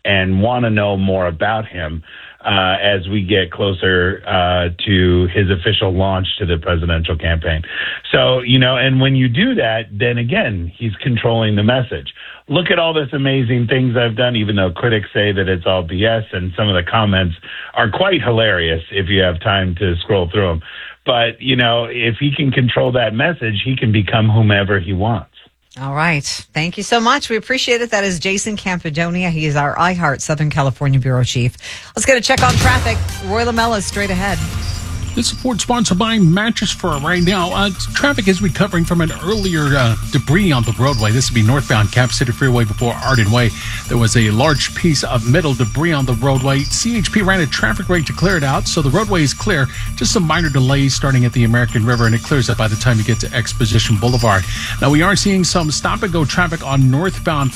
and want to know more about him as we get closer to his official launch to the presidential campaign. So, and when you do that, then again, he's controlling the message. Look at all this amazing things I've done, even though critics say that it's all BS, and some of the comments are quite hilarious if you have time to scroll through them. But, if he can control that message, he can become whomever he wants. All right. Thank you so much. We appreciate it. That is Jason Campidonia. He is our iHeart Southern California Bureau Chief. Let's get a check on traffic. Roy Lamella is straight ahead. This report sponsored by Mattress Firm right now. Traffic is recovering from an earlier debris on the roadway. This would be northbound Cap City Freeway before Arden Way. There was a large piece of metal debris on the roadway. CHP ran a traffic rate to clear it out, so the roadway is clear. Just some minor delays starting at the American River, and it clears up by the time you get to Exposition Boulevard. Now, we are seeing some stop-and-go traffic on northbound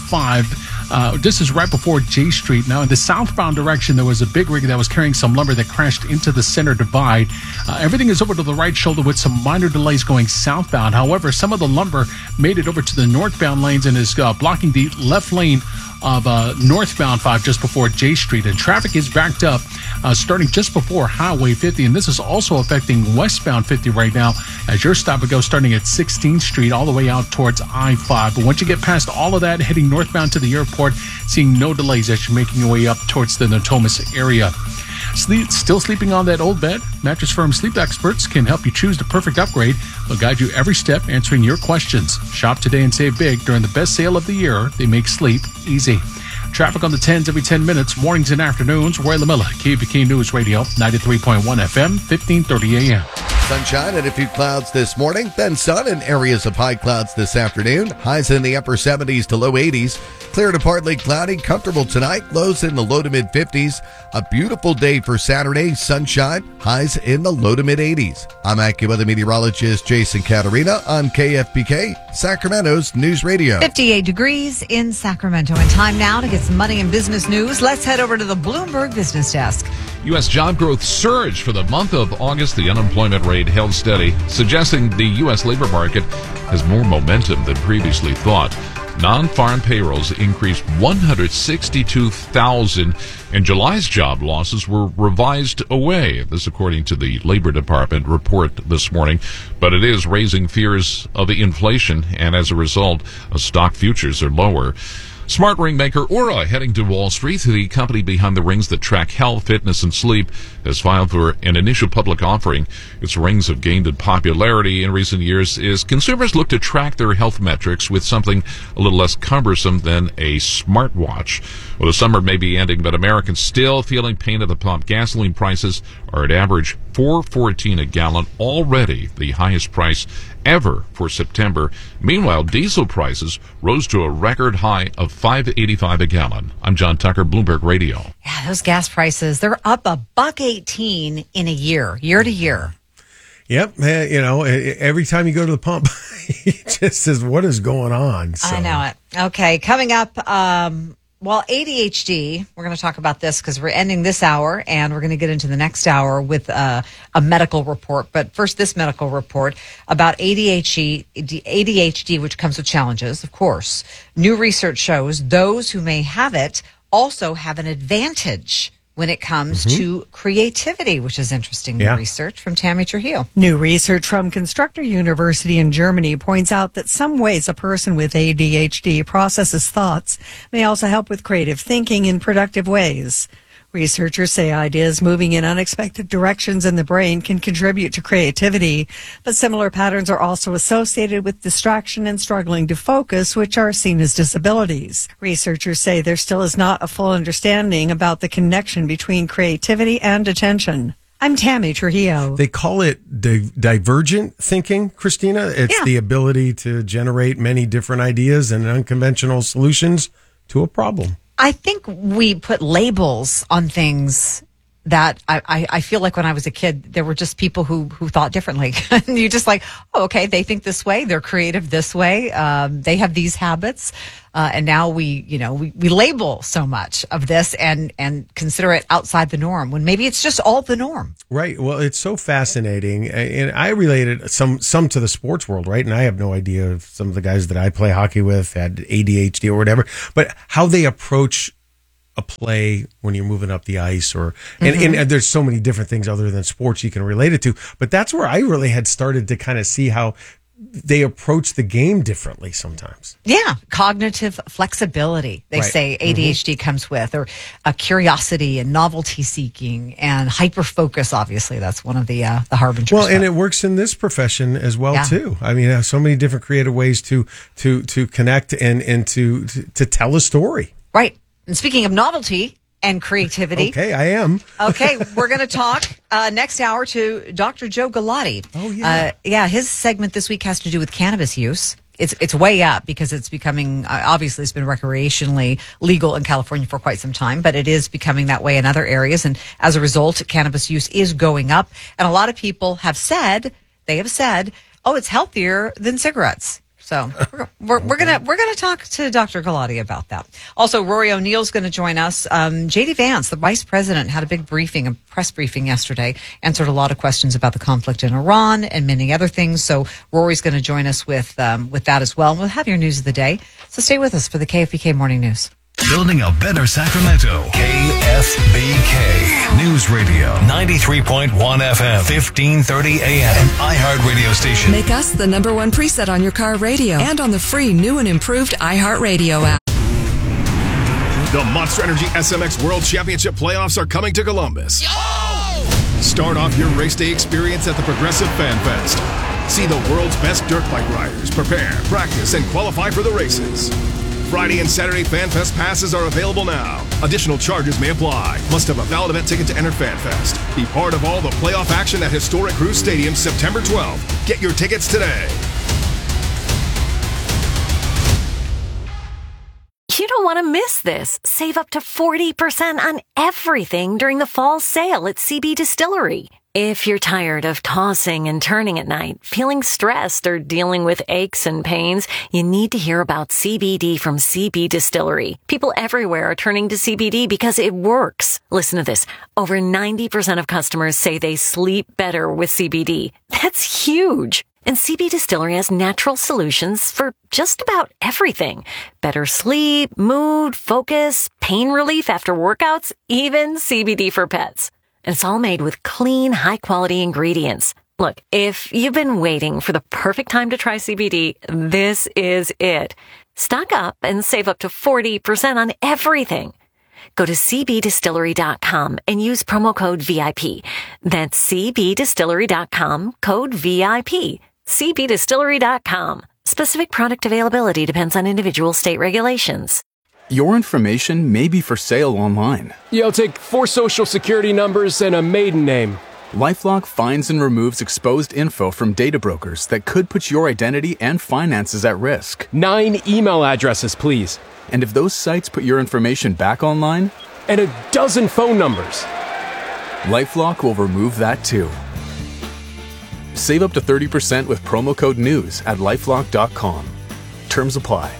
5. This is right before J Street. Now, in the southbound direction, there was a big rig that was carrying some lumber that crashed into the center divide. Everything is over to the right shoulder with some minor delays going southbound. However, some of the lumber made it over to the northbound lanes and is blocking the left lane of northbound 5 just before J Street. And traffic is backed up starting just before Highway 50. And this is also affecting westbound 50 right now as your stop and go starting at 16th Street all the way out towards I-5. But once you get past all of that, heading northbound to the airport, seeing no delays as you're making your way up towards the Natomas area. Still sleeping on that old bed? Mattress Firm sleep experts can help you choose the perfect upgrade. They'll guide you every step, answering your questions. Shop today and save big during the best sale of the year. They make sleep easy. Traffic on the 10s every 10 minutes, mornings and afternoons. Roy Lamella, KVK News Radio, 93.1 FM, 1530 AM. Sunshine and a few clouds this morning, then sun and areas of high clouds this afternoon. Highs in the upper 70s to low 80s. Clear to partly cloudy, comfortable tonight. Lows in the low to mid 50s. A beautiful day for Saturday. Sunshine, highs in the low to mid 80s. I'm AccuWeather meteorologist Jason Caterina on KFBK, Sacramento's News Radio. 58 degrees in Sacramento. And time now to get some money and business news. Let's head over to the Bloomberg Business Desk. U.S. job growth surged for the month of August. The unemployment rate held steady, suggesting the U.S. labor market has more momentum than previously thought. Non-farm payrolls increased 162,000, and July's job losses were revised away. This according to the Labor Department report this morning. But it is raising fears of inflation, and as a result, stock futures are lower. Smart ring maker Oura heading to Wall Street. The company behind the rings that track health, fitness, and sleep has filed for an initial public offering. Its rings have gained in popularity in recent years as consumers look to track their health metrics with something a little less cumbersome than a smartwatch. Well, the summer may be ending, but Americans still feeling pain at the pump. Gasoline prices are at average $4.14 a gallon, already the highest price ever for September. Meanwhile, diesel prices rose to a record high of $5.85 a gallon. I'm John Tucker, Bloomberg Radio. Yeah, those gas prices, they're up $1.18 in a year to year. Yep. Every time you go to the pump, it just says, what is going on? So. I know it. Okay, coming up, ADHD, we're going to talk about this because we're ending this hour and we're going to get into the next hour with a medical report. But first, this medical report about ADHD, which comes with challenges, of course. New research shows those who may have it also have an advantage when it comes to creativity, which is interesting. New research from Tammy Trujillo. New research from Constructor University in Germany points out that some ways a person with ADHD processes thoughts may also help with creative thinking in productive ways. Researchers say ideas moving in unexpected directions in the brain can contribute to creativity, but similar patterns are also associated with distraction and struggling to focus, which are seen as disabilities. Researchers say there still is not a full understanding about the connection between creativity and attention. I'm Tammy Trujillo. They call it divergent thinking, Christina. It's the ability to generate many different ideas and unconventional solutions to a problem. I think we put labels on things that I feel like when I was a kid, there were just people who thought differently. And you're just like, oh, okay, they think this way. They're creative this way. They have these habits. And now we label so much of this and consider it outside the norm when maybe it's just all the norm. Right. Well, it's so fascinating. And I related some to the sports world, right? And I have no idea if some of the guys that I play hockey with had ADHD or whatever, but how they approach a play when you're moving up the ice, or and there's so many different things other than sports you can relate it to. But that's where I really had started to kind of see how they approach the game differently sometimes. Yeah, cognitive flexibility, they say ADHD comes with, or a curiosity and novelty seeking and hyper focus. Obviously, that's one of the harbingers. Well, and it works in this profession as well too. I mean, so many different creative ways to connect and to tell a story. Right. And speaking of novelty and creativity. Okay, I am. Okay, we're going to talk next hour to Dr. Joe Galati. Oh, yeah. His segment this week has to do with cannabis use. It's way up because it's becoming, obviously it's been recreationally legal in California for quite some time, but it is becoming that way in other areas. And as a result, cannabis use is going up. And a lot of people have said, oh, it's healthier than cigarettes. So we're gonna talk to Dr. Galati about that. Also, Rory O'Neill's going to join us. JD Vance, the vice president, had a big a press briefing yesterday, answered a lot of questions about the conflict in Iran and many other things. So Rory's going to join us with that as well. And we'll have your news of the day. So stay with us for the KFBK Morning News. Building a better Sacramento. KFBK News Radio 93.1 FM 1530 AM and iHeart Radio station. Make us the #1 preset on your car radio and on the free new and improved iHeart Radio app. The Monster Energy SMX World Championship playoffs are coming to Columbus. Start off your race day experience at the Progressive Fan Fest. See the world's best dirt bike riders prepare, practice, and qualify for the races. Friday and Saturday Fan Fest passes are available now. Additional charges may apply. Must have a valid event ticket to enter Fan Fest. Be part of all the playoff action at historic Cruz Stadium September 12th. Get your tickets today. You don't want to miss this. Save up to 40% on everything during the fall sale at CB Distillery. If you're tired of tossing and turning at night, feeling stressed, or dealing with aches and pains, you need to hear about CBD from CB Distillery. People everywhere are turning to CBD because it works. Listen to this. Over 90% of customers say they sleep better with CBD. That's huge. And CB Distillery has natural solutions for just about everything. Better sleep, mood, focus, pain relief after workouts, even CBD for pets. And it's all made with clean, high-quality ingredients. Look, if you've been waiting for the perfect time to try CBD, this is it. Stock up and save up to 40% on everything. Go to cbdistillery.com and use promo code VIP. That's cbdistillery.com, code VIP. cbdistillery.com. Specific product availability depends on individual state regulations. Your information may be for sale online. Yeah, I'll take 4 social security numbers and a maiden name. LifeLock finds and removes exposed info from data brokers that could put your identity and finances at risk. 9 email addresses, please. And if those sites put your information back online? And a dozen phone numbers. LifeLock will remove that too. Save up to 30% with promo code NEWS at LifeLock.com. Terms apply.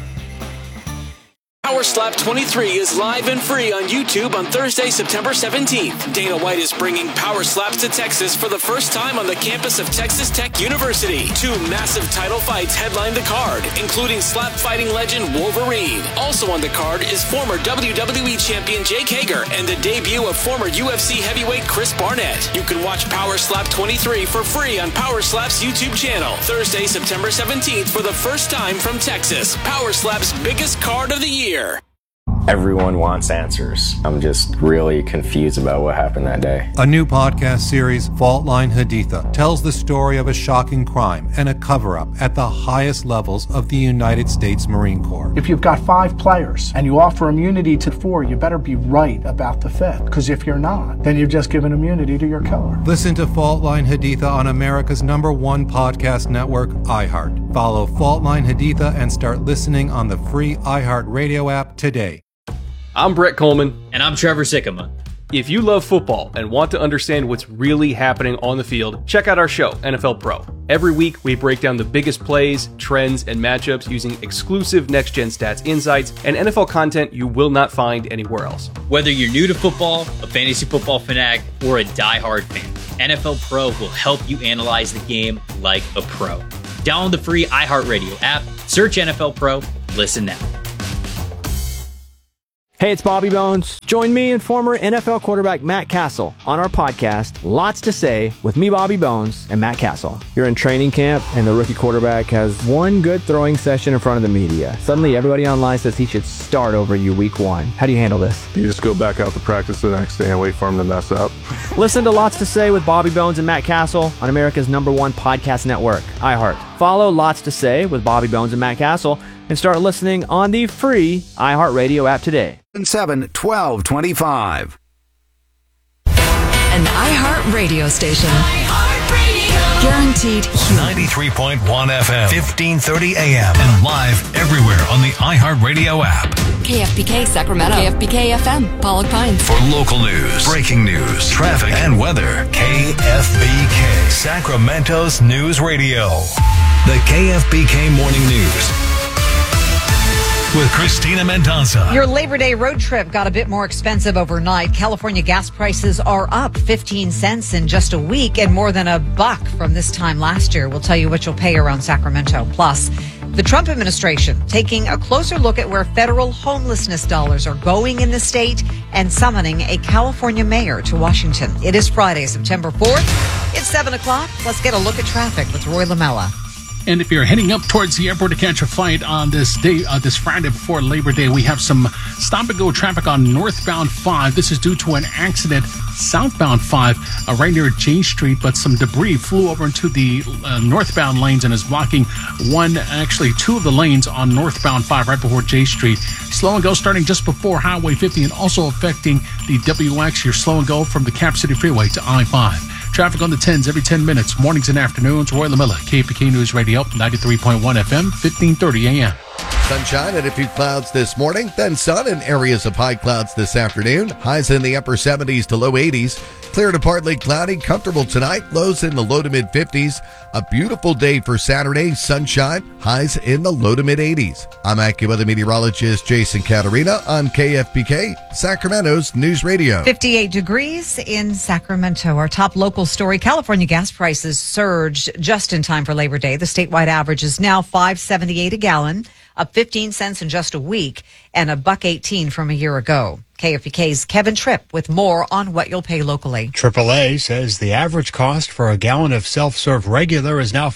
Power Slap 23 is live and free on YouTube on Thursday, September 17th. Dana White is bringing Power Slaps to Texas for the first time on the campus of Texas Tech University. 2 massive title fights headline the card, including slap fighting legend Wolverine. Also on the card is former WWE champion Jake Hager and the debut of former UFC heavyweight Chris Barnett. You can watch Power Slap 23 for free on Power Slap's YouTube channel. Thursday, September 17th for the first time from Texas. Power Slap's biggest card of the year. Everyone wants answers. I'm just really confused about what happened that day. A new podcast series, Fault Line Haditha, tells the story of a shocking crime and a cover-up at the highest levels of the United States Marine Corps. If you've got 5 players and you offer immunity to 4, you better be right about the 5th. Because if you're not, then you've just given immunity to your killer. Listen to Fault Line Haditha on America's #1 podcast network, iHeart. Follow Fault Line Haditha and start listening on the free iHeart Radio app today. I'm Brett Coleman. And I'm Trevor Sikkema. If you love football and want to understand what's really happening on the field, check out our show, NFL Pro. Every week, we break down the biggest plays, trends, and matchups using exclusive next-gen stats insights and NFL content you will not find anywhere else. Whether you're new to football, a fantasy football fanatic, or a diehard fan, NFL Pro will help you analyze the game like a pro. Download the free iHeartRadio app, search NFL Pro, listen now. Hey, it's Bobby Bones. Join me and former NFL quarterback Matt Castle on our podcast, Lots to Say, with me, Bobby Bones, and Matt Castle. You're in training camp, and the rookie quarterback has one good throwing session in front of the media. Suddenly, everybody online says he should start over you week one. How do you handle this? You just go back out to practice the next day and wait for him to mess up. Listen to Lots to Say with Bobby Bones and Matt Castle on America's #1 podcast network, iHeart. Follow Lots to Say with Bobby Bones and Matt Castle and start listening on the free iHeartRadio app today. 7-12-25. An iHeart radio station. Guaranteed human. 93.1 FM, 1530 AM, and live everywhere on the iHeartRadio app. KFBK Sacramento. KFBK FM, Pollock Pines. For local news, breaking news, traffic, and weather, KFBK, Sacramento's news radio. The KFBK Morning News with Christina Mendoza. Your Labor Day road trip got a bit more expensive overnight. California gas prices are up 15 cents in just a week and more than $1 from this time last year. We'll tell you what you'll pay around Sacramento. Plus, the Trump administration taking a closer look at where federal homelessness dollars are going in the state and summoning a California mayor to Washington. It is Friday, September 4th. It's 7 o'clock. Let's get a look at traffic with Roy Lamella. And if you're heading up towards the airport to catch a flight on this day, this Friday before Labor Day, we have some stop-and-go traffic on northbound 5. This is due to an accident southbound 5 right near J Street, but some debris flew over into the northbound lanes and is blocking two of the lanes on northbound 5 right before J Street. Slow and go starting just before Highway 50 and also affecting the WX. You're slow and go from the Cap City Freeway to I-5. Traffic on the 10s every 10 minutes, mornings and afternoons. Roy Lamella, KFBK News Radio, 93.1 FM, 1530 AM. Sunshine and a few clouds this morning, then sun and areas of high clouds this afternoon. Highs in the upper 70s to low 80s. Clear to partly cloudy, comfortable tonight. Lows in the low to mid 50s. A beautiful day for Saturday. Sunshine, highs in the low to mid 80s. I'm AccuWeather meteorologist Jason Caterina on KFBK, Sacramento's News Radio. 58 degrees in Sacramento. Our top local story, California gas prices surged just in time for Labor Day. The statewide average is now $5.78 a gallon, up 15 cents in just a week, and $1.18 from a year ago. KFBK's Kevin Tripp with more on what you'll pay locally. AAA says the average cost for a gallon of self-serve regular is now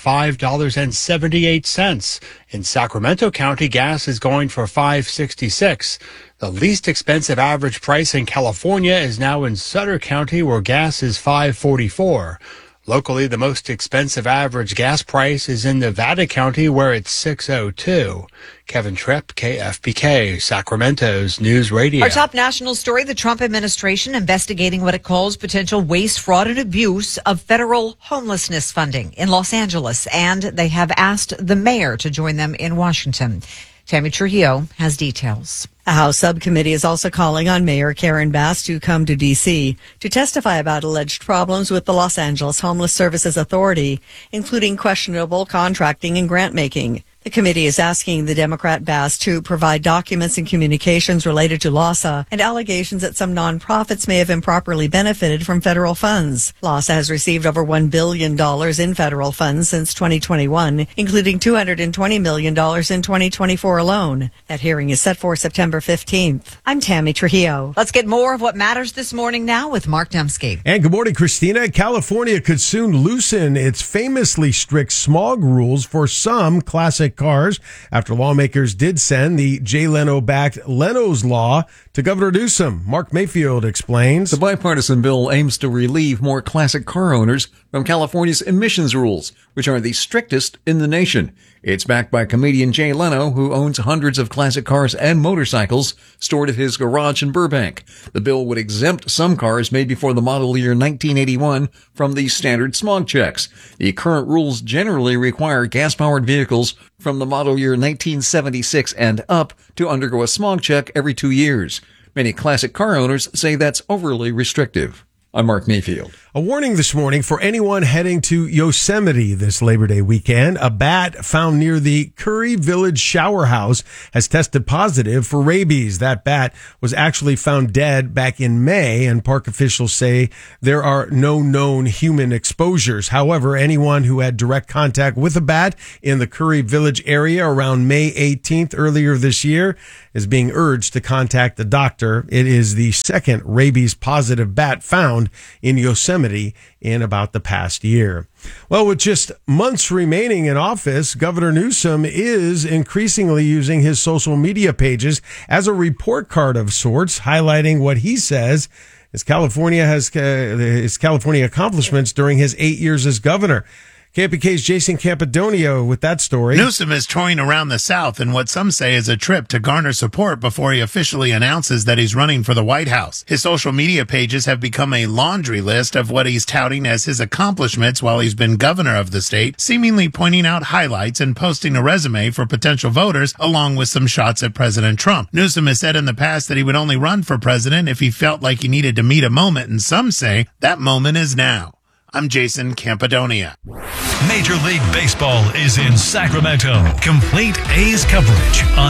$5.78. In Sacramento County, gas is going for $5.66. The least expensive average price in California is now in Sutter County, where gas is $5.44. Locally, the most expensive average gas price is in Nevada County, where it's $6.02. Kevin Tripp, KFBK, Sacramento's News Radio. Our top national story, the Trump administration investigating what it calls potential waste, fraud, and abuse of federal homelessness funding in Los Angeles. And they have asked the mayor to join them in Washington. Tammy Trujillo has details. A House subcommittee is also calling on Mayor Karen Bass to come to D.C. to testify about alleged problems with the Los Angeles Homeless Services Authority, including questionable contracting and grant making. The committee is asking the Democrat Bass to provide documents and communications related to LAHSA and allegations that some nonprofits may have improperly benefited from federal funds. LAHSA has received over $1 billion in federal funds since 2021, including $220 million in 2024 alone. That hearing is set for September 15th. I'm Tammy Trujillo. Let's get more of what matters this morning now with Mark Dembski. And good morning, Christina. California could soon loosen its famously strict smog rules for some classic cars after lawmakers did send the Jay Leno-backed Leno's Law to Governor Newsom. Mark Mayfield explains. The bipartisan bill aims to relieve more classic car owners from California's emissions rules, which are the strictest in the nation. It's backed by comedian Jay Leno, who owns hundreds of classic cars and motorcycles stored at his garage in Burbank. The bill would exempt some cars made before the model year 1981 from the standard smog checks. The current rules generally require gas-powered vehicles from the model year 1976 and up to undergo a smog check every 2 years. Many classic car owners say that's overly restrictive. I'm Mark Mayfield. A warning this morning for anyone heading to Yosemite this Labor Day weekend. A bat found near the Curry Village shower house has tested positive for rabies. That bat was actually found dead back in May, and park officials say there are no known human exposures. However, anyone who had direct contact with a bat in the Curry Village area around May 18th earlier this year is being urged to contact the doctor. It is the second rabies positive bat found in Yosemite in about the past year. Well, with just months remaining in office, Governor Newsom is increasingly using his social media pages as a report card of sorts, highlighting what he says is his California accomplishments during his 8 years as governor. KFBK's Jason Campidonia with that story. Newsom is touring around the South in what some say is a trip to garner support before he officially announces that he's running for the White House. His social media pages have become a laundry list of what he's touting as his accomplishments while he's been governor of the state, seemingly pointing out highlights and posting a resume for potential voters, along with some shots at President Trump. Newsom has said in the past that he would only run for president if he felt like he needed to meet a moment, and some say that moment is now. I'm Jason Campidonia. Major League Baseball is in Sacramento. Complete A's coverage on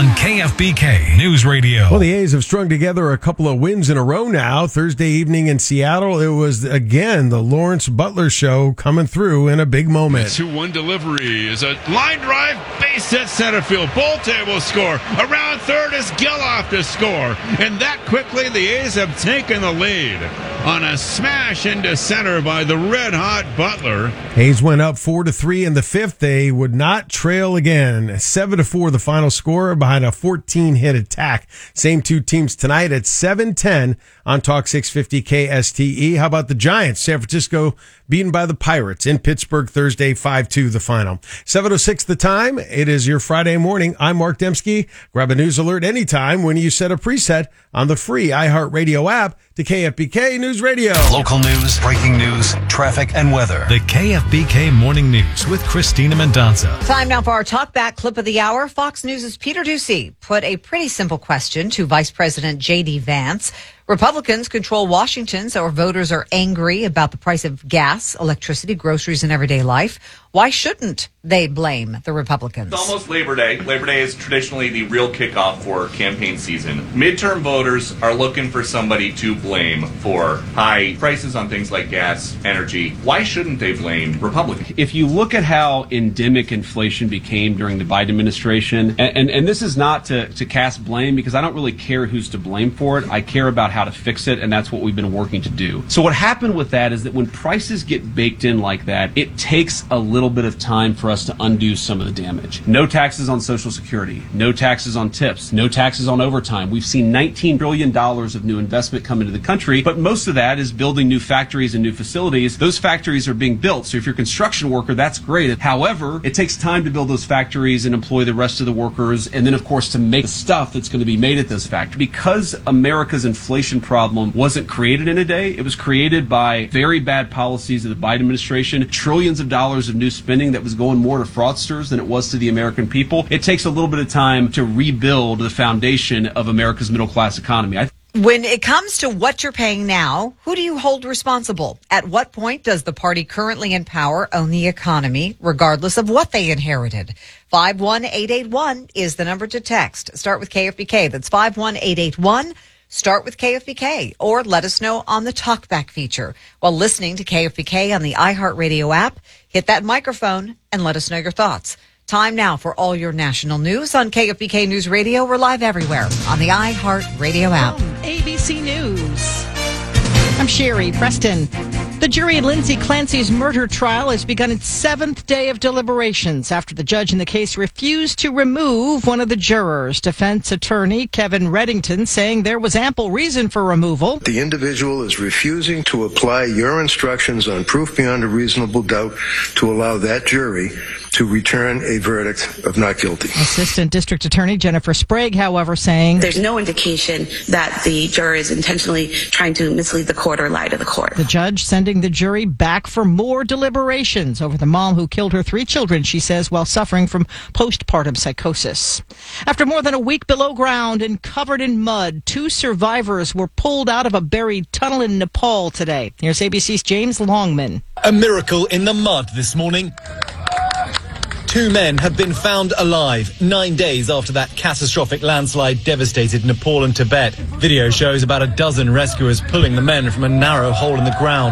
KFBK News Radio. Well, the A's have strung together a couple of wins in a row now. Thursday evening in Seattle, it was again the Lawrence Butler show coming through in a big moment. 2-1 delivery is a line drive, base hit center field. Bolte will score. Around third is Geloff to score. And that quickly, the A's have taken the lead on a smash into center by the red-hot Butler. A's went up 4-3 in the fifth. They would not trail again. 7-4 the final score behind a 14-hit attack. Same two teams tonight at 7:10 on Talk 650 KSTE. How about the Giants? San Francisco beaten by the Pirates in Pittsburgh Thursday, 5-2 the final. 7:06 the time. It is your Friday morning. I'm Mark Dembski. Grab a news alert anytime when you set a preset on the free iHeartRadio app to KFBK News Radio. Local news, breaking news, traffic, and weather. The KFBK Morning News with Christina Mendonça. Time now for our Talkback Clip of the Hour. Fox News' Peter Doocy put a pretty simple question to Vice President J.D. Vance. Republicans control Washington, so our voters are angry about the price of gas, electricity, groceries, and everyday life. Why shouldn't they blame the Republicans? It's almost Labor Day. Labor Day is traditionally the real kickoff for campaign season. Midterm voters are looking for somebody to blame for high prices on things like gas, energy. Why shouldn't they blame Republicans? If you look at how endemic inflation became during the Biden administration, and this is not to cast blame because I don't really care who's to blame for it. I care about how to fix it, and that's what we've been working to do. So what happened with that is that when prices get baked in like that, it takes a little bit of time for us to undo some of the damage. No taxes on Social Security, no taxes on tips, no taxes on overtime. We've seen $19 billion of new investment come into the country, but most of that is building new factories and new facilities. Those factories are being built, so if you're a construction worker, that's great. However, it takes time to build those factories and employ the rest of the workers, and then, of course, to make the stuff that's going to be made at those factories. Because America's inflation problem wasn't created in a day, it was created by very bad policies of the Biden administration, trillions of dollars of new spending that was going more to fraudsters than it was to the American people. It takes a little bit of time to rebuild the foundation of America's middle-class economy. When it comes to what you're paying now, who do you hold responsible? At what point does the party currently in power own the economy, regardless of what they inherited? 51881 is the number to text. Start with KFBK. That's 51881. Start with KFBK, or let us know on the Talkback feature. While listening to KFBK on the iHeartRadio app, hit that microphone and let us know your thoughts. Time now for all your national news on KFBK News Radio. We're live everywhere on the iHeartRadio app. ABC News. I'm Sherry Preston. The jury in Lindsay Clancy's murder trial has begun its 7th day of deliberations after the judge in the case refused to remove one of the jurors. Defense attorney Kevin Reddington saying there was ample reason for removal. The individual is refusing to apply your instructions on proof beyond a reasonable doubt to allow that jury to return a verdict of not guilty. Assistant District Attorney Jennifer Sprague, however, saying there's no indication that the juror is intentionally trying to mislead the court or lie to the court. The judge sending sending the jury back for more deliberations over the mom who killed her 3 children, she says, while suffering from postpartum psychosis. After more than a week below ground and covered in mud, 2 survivors were pulled out of a buried tunnel in Nepal today. Here's ABC's James Longman. A miracle in the mud this morning. 2 men have been found alive 9 days after that catastrophic landslide devastated Nepal and Tibet. Video shows about a dozen rescuers pulling the men from a narrow hole in the ground.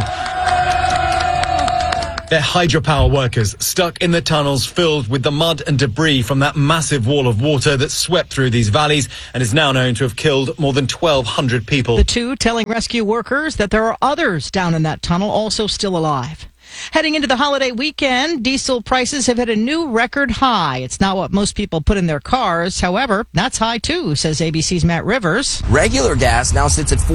They're hydropower workers stuck in the tunnels filled with the mud and debris from that massive wall of water that swept through these valleys and is now known to have killed more than 1,200 people. The 2 telling rescue workers that there are others down in that tunnel also still alive. Heading into the holiday weekend, diesel prices have hit a new record high. It's not what most people put in their cars. However, that's high too, says ABC's Matt Rivers. Regular gas now sits at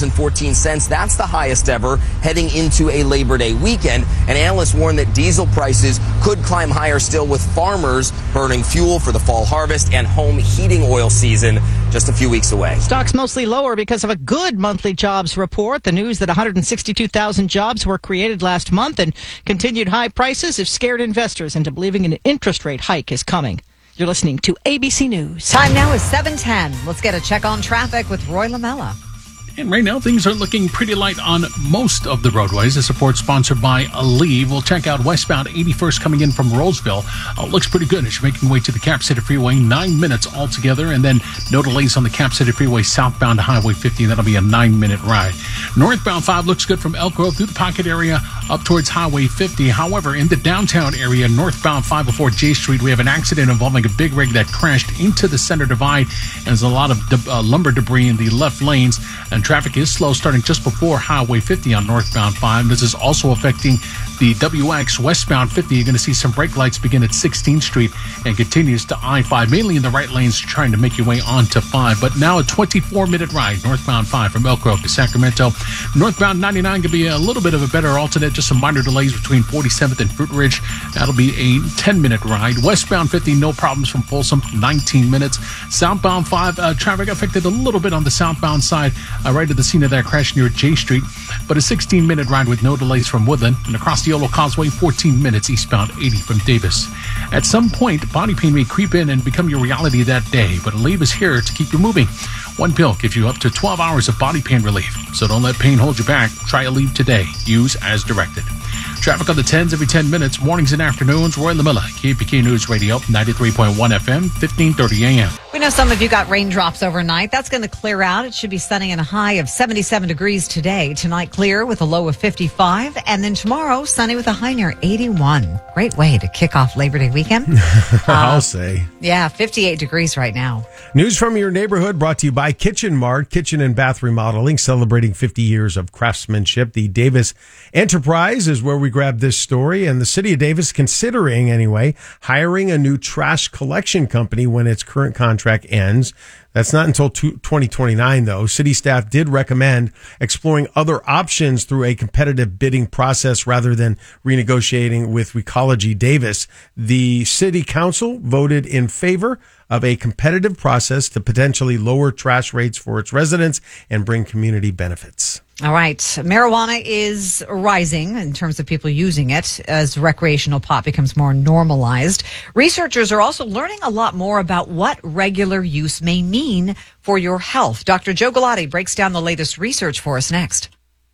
$4.14. That's the highest ever heading into a Labor Day weekend. And analysts warn that diesel prices could climb higher still with farmers burning fuel for the fall harvest and home heating oil season just a few weeks away. Stocks mostly lower because of a good monthly jobs report. The news that 162,000 jobs were created last month and continued high prices have scared investors into believing an interest rate hike is coming. You're listening to ABC News. Time now is 7:10. Let's get a check on traffic with Roy Lamella. And right now, things are looking pretty light on most of the roadways. The support sponsored by Aleve. We'll check out westbound 81st coming in from Roseville. Looks pretty good as you're making your way to the Cap City Freeway. 9 minutes altogether. And then no delays on the Cap City Freeway southbound to Highway 50. That'll be a 9-minute ride. Northbound 5 looks good from Elk Grove through the Pocket area up towards Highway 50. However, in the downtown area, northbound 504 J Street, we have an accident involving a big rig that crashed into the center divide. And there's a lot of lumber debris in the left lanes. And traffic is slow starting just before Highway 50 on northbound 5. This is also affecting the WX westbound 50. You're going to see some brake lights begin at 16th Street and continues to I-5, mainly in the right lanes trying to make your way onto 5. But now a 24-minute ride, northbound 5 from Elk Grove to Sacramento. Northbound 99 could be a little bit of a better alternate, just some minor delays between 47th and Fruit Ridge. That'll be a 10-minute ride. Westbound 50, no problems from Folsom, 19 minutes. Southbound 5, traffic affected a little bit on the southbound side, right at the scene of that crash near J Street, but a 16-minute ride with no delays from Woodland. And across the Yolo Causeway, 14 minutes eastbound 80 from Davis. At some point, body pain may creep in and become your reality that day, but Aleve is here to keep you moving. One pill gives you up to 12 hours of body pain relief, so don't let pain hold you back. Try Aleve today. Use as directed. Traffic on the 10s every 10 minutes, mornings and afternoons. Roy Lamella, KFBK News Radio, 93.1 FM, 1530 AM. We know some of you got raindrops overnight. That's going to clear out. It should be sunny and a high of 77 degrees today. Tonight, clear with a low of 55. And then tomorrow, sunny with a high near 81. Great way to kick off Labor Day weekend. I'll say. Yeah, 58 degrees right now. News from your neighborhood brought to you by Kitchen Mart, kitchen and bath remodeling, celebrating 50 years of craftsmanship. The Davis Enterprise is where we grabbed this story, and the city of Davis considering, anyway, hiring a new trash collection company when its current contract ends. That's not until 2029, though. City staff did recommend exploring other options through a competitive bidding process rather than renegotiating with Recology Davis. The city council voted in favor of a competitive process to potentially lower trash rates for its residents and bring community benefits. All right. Marijuana is rising in terms of people using it as recreational pot becomes more normalized. Researchers are also learning a lot more about what regular use may mean for your health. Dr. Joe Galati breaks down the latest research for us next.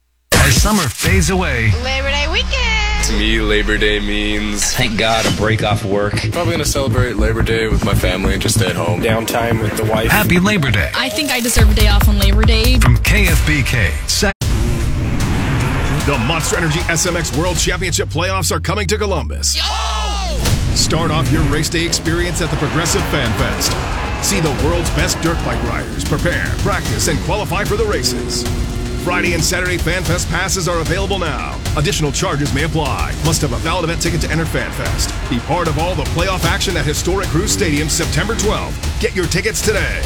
As summer fades away, Labor Day weekend. To me, Labor Day means, thank God, a break off work. Probably going to celebrate Labor Day with my family and just stay at home. Downtime with the wife. Happy Labor Day. I think I deserve a day off on Labor Day. From KFBK. The Monster Energy SMX World Championship playoffs are coming to Columbus. Yo! Start off your race day experience at the Progressive Fan Fest. See the world's best dirt bike riders prepare, practice, and qualify for the races. Friday and Saturday Fan Fest passes are available now. Additional charges may apply. Must have a valid event ticket to enter Fan Fest. Be part of all the playoff action at historic Cruise Stadium September 12th. Get your tickets today.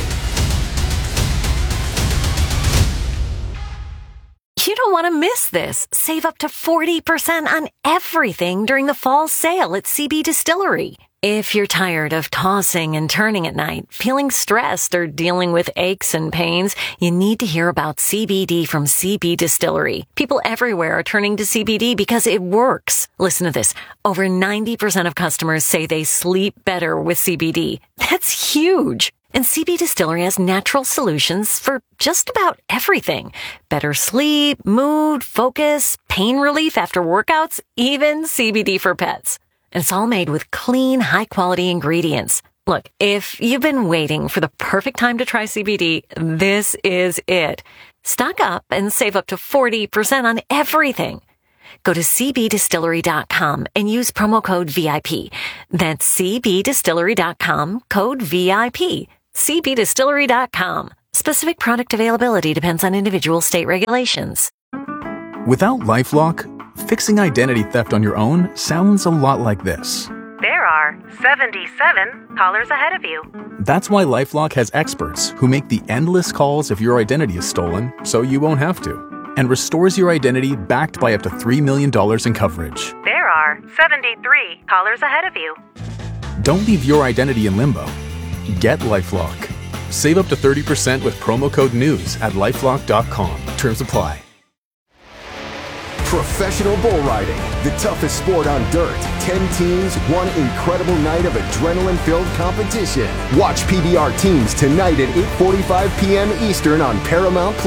You don't want to miss this. Save up to 40% on everything during the fall sale at CB Distillery. If you're tired of tossing and turning at night, feeling stressed, or dealing with aches and pains, you need to hear about CBD from CB Distillery. People everywhere are turning to CBD because it works. Listen to this. Over 90% of customers say they sleep better with CBD. That's huge. And CB Distillery has natural solutions for just about everything. Better sleep, mood, focus, pain relief after workouts, even CBD for pets. And it's all made with clean, high-quality ingredients. Look, if you've been waiting for the perfect time to try CBD, this is it. Stock up and save up to 40% on everything. Go to cbdistillery.com and use promo code VIP. That's cbdistillery.com, code VIP. cbdistillery.com. Specific product availability depends on individual state regulations. Without LifeLock, fixing identity theft on your own sounds a lot like this. There are 77 callers ahead of you. That's why LifeLock has experts who make the endless calls if your identity is stolen, so you won't have to, and restores your identity backed by up to $3 million in coverage. There are 73 callers ahead of you. Don't leave your identity in limbo. Get LifeLock. Save up to 30% with promo code NEWS at LifeLock.com. Terms apply. Professional bull riding, the toughest sport on dirt. 10 teams, one incredible night of adrenaline-filled competition. Watch PBR teams tonight at 8:45 p.m. Eastern on Paramount+.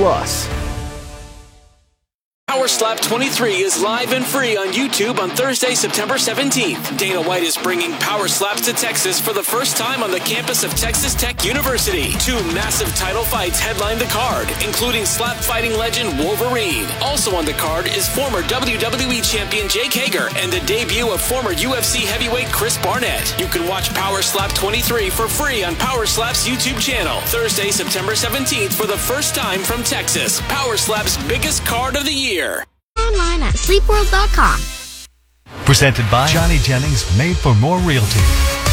Power Slap 23 is live and free on YouTube on Thursday, September 17th. Dana White is bringing Power Slaps to Texas for the first time on the campus of Texas Tech University. 2 massive title fights headline the card, including slap fighting legend Wolverine. Also on the card is former WWE champion Jake Hager and the debut of former UFC heavyweight Chris Barnett. You can watch Power Slap 23 for free on Power Slap's YouTube channel. Thursday, September 17th for the first time from Texas. Power Slap's biggest card of the year. Online at sleepworld.com. Presented by Johnny Jennings, Made for More Realty.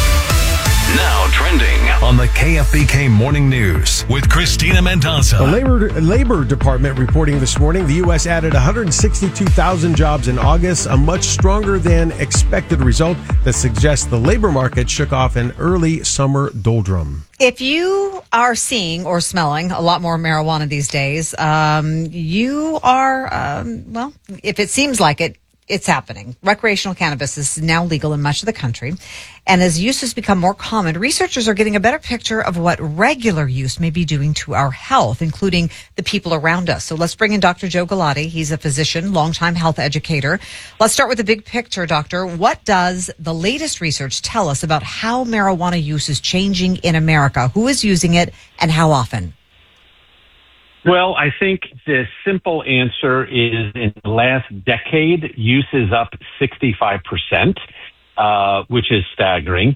Now trending on the KFBK Morning News with Christina Mendoza. The Labor Department reporting this morning the U.S. added 162,000 jobs in August, a much stronger than expected result that suggests the labor market shook off an early summer doldrum. If you are seeing or smelling a lot more marijuana these days, you are, if it seems like it, it's happening. Recreational cannabis is now legal in much of the country. And as use has become more common, researchers are getting a better picture of what regular use may be doing to our health, including the people around us. So let's bring in Dr. Joe Galati. He's a physician, longtime health educator. Let's start with the big picture, doctor. What does the latest research tell us about how marijuana use is changing in America? Who is using it and how often? Well, I think the simple answer is in the last decade, use is up 65%, which is staggering.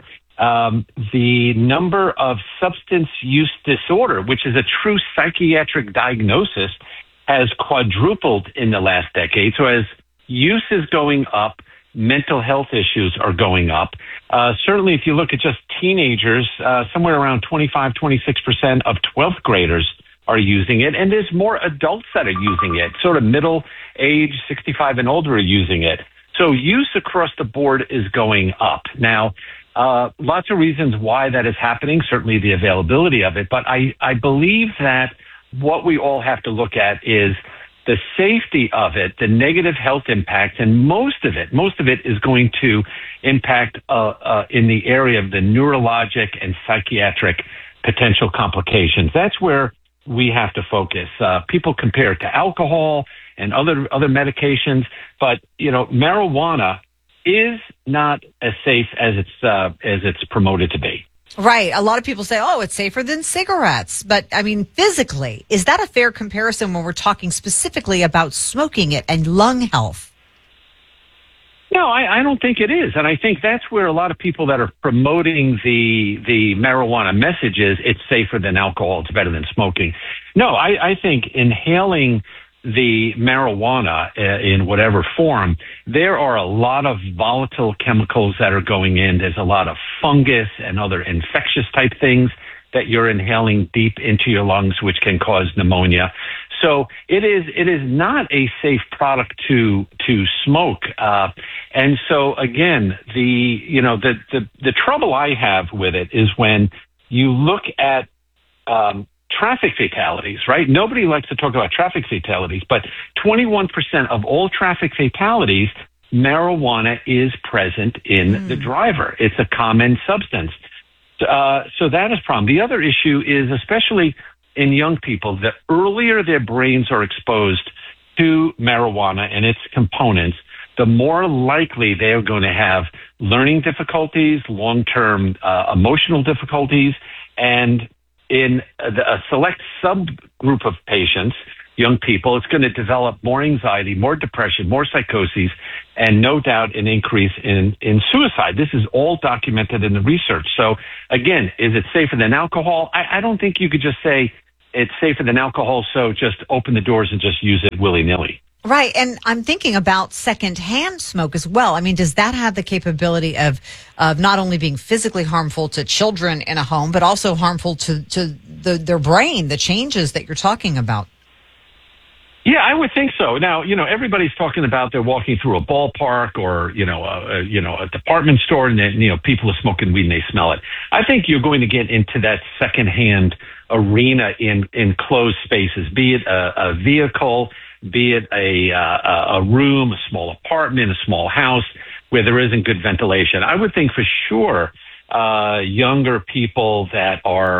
The number of substance use disorder, which is a true psychiatric diagnosis, has quadrupled in the last decade. So as use is going up, mental health issues are going up. Certainly, if you look at just teenagers, somewhere around 25, 26% of 12th graders are using it, and there's more adults that are using it, sort of middle age, 65 and older are using it. So use across the board is going up. Now, lots of reasons why that is happening, certainly the availability of it, but I believe that what we all have to look at is the safety of it, the negative health impacts, and most of it is going to impact in the area of the neurologic and psychiatric potential complications. That's where we have to focus. People compare it to alcohol and other medications, but marijuana is not as safe as it's promoted to be. Right. A lot of people say, "Oh, it's safer than cigarettes," but I mean, physically, is that a fair comparison when we're talking specifically about smoking it and lung health? No, I don't think it is. And I think that's where a lot of people that are promoting the marijuana message is it's safer than alcohol, it's better than smoking. No, I think inhaling the marijuana in whatever form, there are a lot of volatile chemicals that are going in. There's a lot of fungus and other infectious type things that you're inhaling deep into your lungs, which can cause pneumonia. So it is not a safe product to smoke. And so again, the trouble I have with it is when you look at traffic fatalities, right? Nobody likes to talk about traffic fatalities, but 21% of all traffic fatalities, marijuana is present in the driver. It's a common substance. So that is a problem. The other issue is, especially in young people, the earlier their brains are exposed to marijuana and its components, the more likely they are going to have learning difficulties, long-term emotional difficulties, and in a select subgroup of patients, young people, it's going to develop more anxiety, more depression, more psychoses, and no doubt an increase in suicide. This is all documented in the research. So again, is it safer than alcohol? I don't think you could just say it's safer than alcohol, so just open the doors and just use it willy-nilly. Right. And I'm thinking about secondhand smoke as well. I mean, does that have the capability of not only being physically harmful to children in a home, but also harmful to their brain, the changes that you're talking about? Yeah, I would think so. Now, everybody's talking about they're walking through a ballpark or, a department store and then, people are smoking weed and they smell it. I think you're going to get into that secondhand arena in closed spaces, be it a vehicle, be it a room, a small apartment, a small house where there isn't good ventilation. I would think for sure younger people that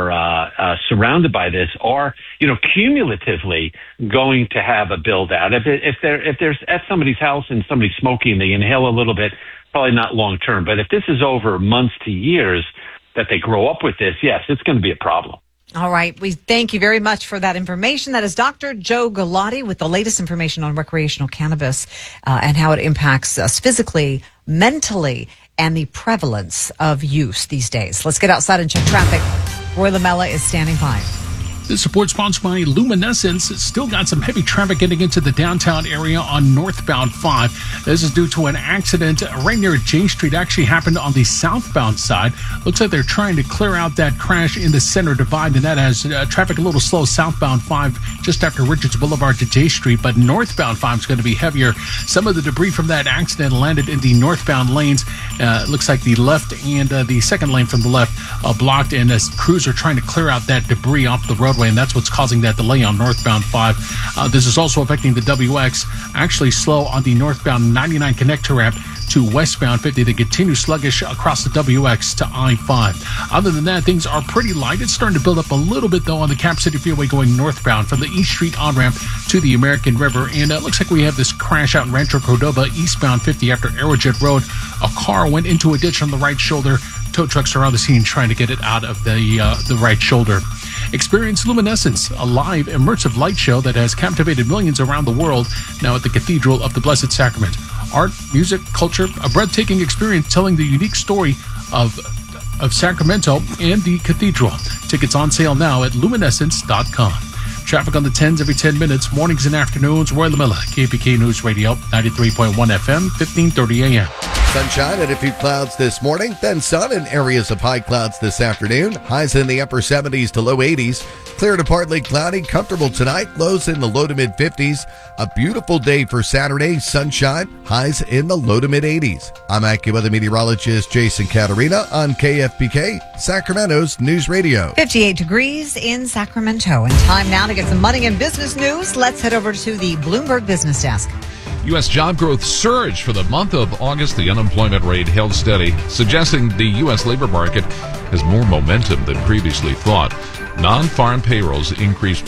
are surrounded by this are, cumulatively going to have a build out. If there's at somebody's house and somebody's smoking, they inhale a little bit, probably not long term. But if this is over months to years that they grow up with this, yes, it's going to be a problem. All right. We thank you very much for that information. That is Dr. Joe Galati with the latest information on recreational cannabis and how it impacts us physically, mentally, and the prevalence of use these days. Let's get outside and check traffic. Roy Lamella is standing by. This report sponsored by Luminescence. Still got some heavy traffic getting into the downtown area on northbound 5. This is due to an accident right near J Street. Actually happened on the southbound side. Looks like they're trying to clear out that crash in the center divide, and that has traffic a little slow southbound 5 just after Richards Boulevard to J Street. But northbound 5 is going to be heavier. Some of the debris from that accident landed in the northbound lanes. Looks like the left and the second lane from the left blocked, and crews are trying to clear out that debris off the roadway, and that's what's causing that delay on northbound 5. This is also affecting the WX. Actually slow on the northbound 99 connector ramp to westbound 50. They continue sluggish across the WX to I-5. Other than that, things are pretty light. It's starting to build up a little bit, though, on the Cap City Freeway going northbound from the East Street on-ramp to the American River. And it looks like we have this crash out in Rancho Cordova, eastbound 50 after Aerojet Road. A car went into a ditch on the right shoulder. Tow trucks are on the scene trying to get it out of the right shoulder. Experience Luminescence, a live, immersive light show that has captivated millions around the world, now at the Cathedral of the Blessed Sacrament. Art, music, culture, a breathtaking experience telling the unique story of Sacramento and the Cathedral. Tickets on sale now at luminescence.com. Traffic on the 10s every 10 minutes, mornings and afternoons. Roy Lamella, KPK News Radio, 93.1 FM, 1530 AM. Sunshine and a few clouds this morning, then sun and areas of high clouds this afternoon. Highs in the upper 70s to low 80s. Clear to partly cloudy, comfortable tonight. Lows in the low to mid 50s. A beautiful day for Saturday. Sunshine, highs in the low to mid 80s. I'm AccuWeather meteorologist Jason Caterina on KFBK, Sacramento's News Radio. 58 degrees in Sacramento. And time now to get some money and business news. Let's head over to the Bloomberg Business Desk. U.S. job growth surged for the month of August. The unemployment rate held steady, suggesting the U.S. labor market has more momentum than previously thought. Non-farm payrolls increased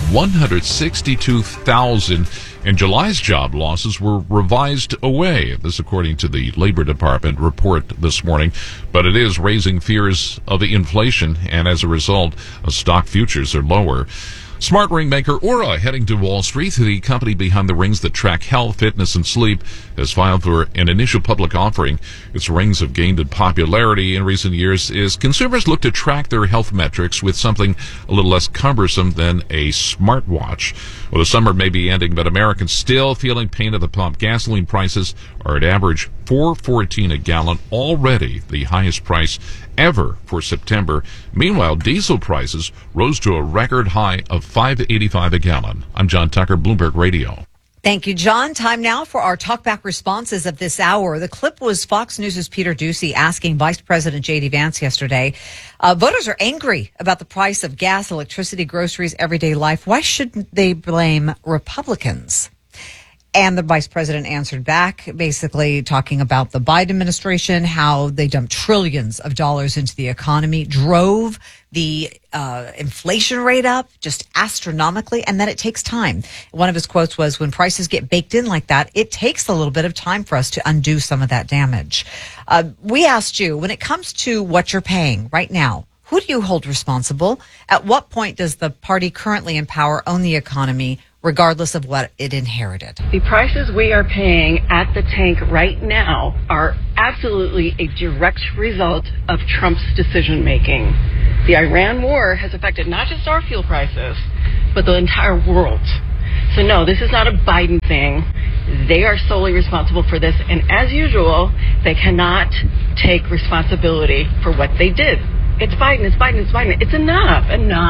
162,000, and July's job losses were revised away. This according to the Labor Department report this morning. But it is raising fears of inflation, and as a result, stock futures are lower. Smart ring maker Oura heading to Wall Street. The company behind the rings that track health, fitness, and sleep has filed for an initial public offering. Its rings have gained in popularity in recent years as consumers look to track their health metrics with something a little less cumbersome than a smartwatch. Well, the summer may be ending, but Americans still feeling pain at the pump. Gasoline prices are at average $4.14 a gallon, already the highest price ever for September. Meanwhile, diesel prices rose to a record high of $5.85 a gallon. I'm John Tucker, Bloomberg Radio. Thank you, John. Time now for our talkback responses of this hour. The clip was Fox News' Peter Doocy asking Vice President J.D. Vance yesterday. Voters are angry about the price of gas, electricity, groceries, everyday life. Why shouldn't they blame Republicans? And the vice president answered back, basically talking about the Biden administration, how they dumped trillions of dollars into the economy, drove the inflation rate up just astronomically, and that it takes time. One of his quotes was, when prices get baked in like that, it takes a little bit of time for us to undo some of that damage. We asked you, when it comes to what you're paying right now, who do you hold responsible? At what point does the party currently in power own the economy, regardless of what it inherited? The prices we are paying at the tank right now are absolutely a direct result of Trump's decision making. The Iran war has affected not just our fuel prices, but the entire world. So no, this is not a Biden thing. They are solely responsible for this. And as usual, they cannot take responsibility for what they did. It's Biden, it's Biden, it's Biden. It's enough.